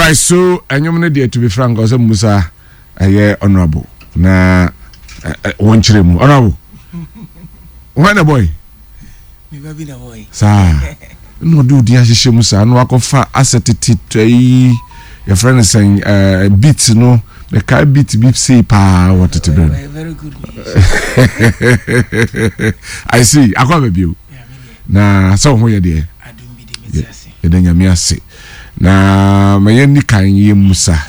right, so enyom ne dey to be frank o say Musa honorable na won chire mu honorable when a boy me baby na boy sa no do di ahihye Musa no akofa asset titoi your friend saying beat no the car beat say pa what it be very good I see akwa baby na so ho ye dey adum bi dey me ase edanya me ase na mayen ni kan ye Musa